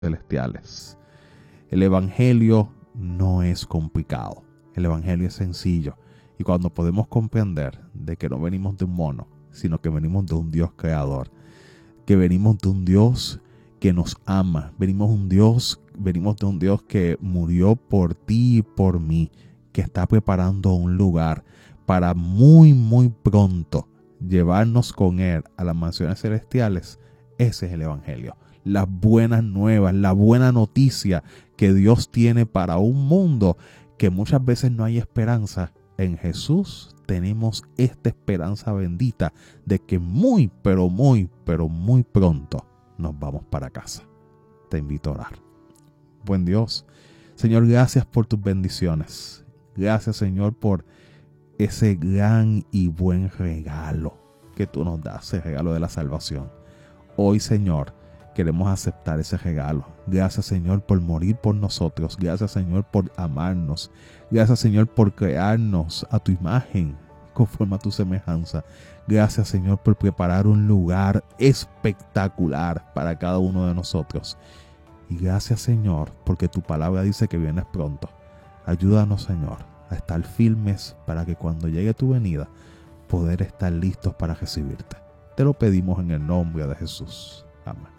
celestiales. El evangelio no es complicado. El evangelio es sencillo. Y cuando podemos comprender de que no venimos de un mono, sino que venimos de un Dios creador, que venimos de un Dios que nos ama, venimos de un Dios que murió por ti y por mí, que está preparando un lugar para muy, muy pronto llevarnos con Él a las mansiones celestiales. Ese es el evangelio. Las buenas nuevas, la buena noticia que Dios tiene para un mundo que muchas veces no hay esperanza. En Jesús tenemos esta esperanza bendita de que muy, pero muy pronto nos vamos para casa. Te invito a orar. Buen Dios, Señor, gracias por tus bendiciones. Gracias, Señor, por ese gran y buen regalo que tú nos das, el regalo de la salvación. Hoy, Señor, queremos aceptar ese regalo. Gracias, Señor, por morir por nosotros. Gracias, Señor, por amarnos. Gracias, Señor, por crearnos a tu imagen, conforme a tu semejanza. Gracias, Señor, por preparar un lugar espectacular para cada uno de nosotros. Y gracias, Señor, porque tu palabra dice que vienes pronto. Ayúdanos, Señor, a estar firmes para que cuando llegue tu venida, poder estar listos para recibirte. Te lo pedimos en el nombre de Jesús. Amén.